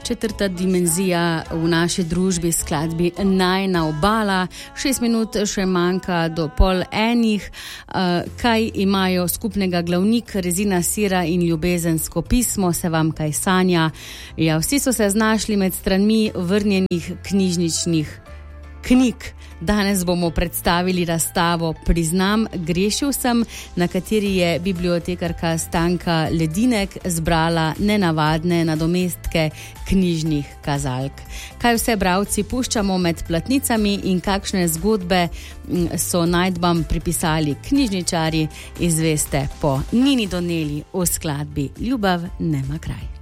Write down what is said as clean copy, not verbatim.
četrta dimenzija v naši družbi skladbi Najina obala. 6 minut še manjka do 12:30. Kaj imajo skupnega glavnik, rezina sira in ljubezensko pismo, se vam kaj sanja? Ja, vsi so se znašli med stranmi vrnjenih knjižničnih knjig. Danes bomo predstavili razstavo Priznam, grešil sem, na kateri je bibliotekarka Stanka Ledinek zbrala nenavadne nadomestke knjižnih kazalk. Kaj vse bralci puščamo med platnicami in kakšne zgodbe so najdbam pripisali knjižničarji, izveste po Nini Doneli v skladbi Ljubav nema kraj.